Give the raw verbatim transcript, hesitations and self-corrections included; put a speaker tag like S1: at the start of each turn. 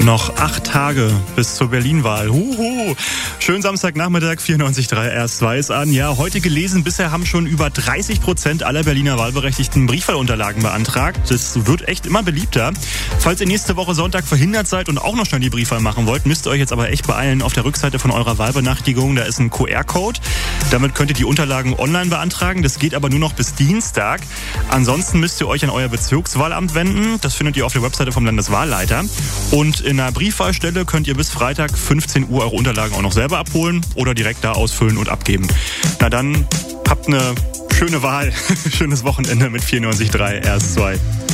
S1: Noch acht Tage bis zur Berlin-Wahl. Huhu. Schönen Samstagnachmittag, vierundneunzig Komma drei R S zwei ist an. Ja, heute gelesen, bisher haben schon über dreißig Prozent aller Berliner Wahlberechtigten Briefwahlunterlagen beantragt. Das wird echt immer beliebter. Falls ihr nächste Woche Sonntag verhindert seid und auch noch schnell die Briefwahl machen wollt, müsst ihr euch jetzt aber echt beeilen. Auf der Rückseite von eurer Wahlbenachrichtigung, da ist ein Q R-Code. Damit könnt ihr die Unterlagen online beantragen. Das geht aber nur noch bis Dienstag. Ansonsten müsst ihr euch an euer Bezirkswahlamt wenden. Das findet ihr auf der Webseite vom Landeswahlleiter. Und in einer Briefwahlstelle könnt ihr bis Freitag fünfzehn Uhr eure Unterlagen auch noch selber abholen oder direkt da ausfüllen und abgeben. Na dann, habt eine schöne Wahl. Schönes Wochenende mit vierundneunzig Komma drei R S zwei.